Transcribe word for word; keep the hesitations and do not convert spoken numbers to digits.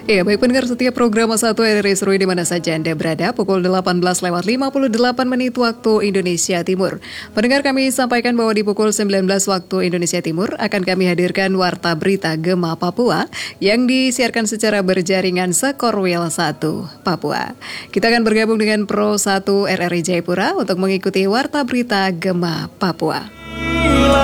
Ya, baik pendengar setiap program satu R R I Seru di mana saja Anda berada, pukul delapan belas lewat lima puluh delapan menit waktu Indonesia Timur. Pendengar, kami sampaikan bahwa di pukul sembilan belas waktu Indonesia Timur akan kami hadirkan Warta Berita Gema Papua yang disiarkan secara berjaringan Sekorwil satu Papua. Kita akan bergabung dengan Pro satu R R I Jayapura untuk mengikuti Warta Berita Gema Papua.